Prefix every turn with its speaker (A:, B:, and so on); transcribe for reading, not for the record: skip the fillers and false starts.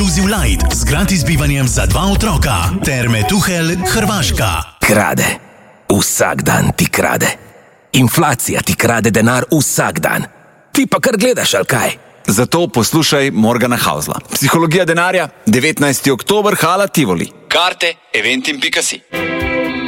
A: Inclusive Light z gratis bivanjem za 2 otroka. Terme Tuhelj, Hrvaška.
B: Krade. Vsak dan ti krade. Inflacija ti krade denar vsak dan. Ti pa kar gledaš, ali kaj?
C: Zato poslušaj Morgana Hausla. Psihologija denarja, 19. oktober, Hala Tivoli. Karte eventim.si.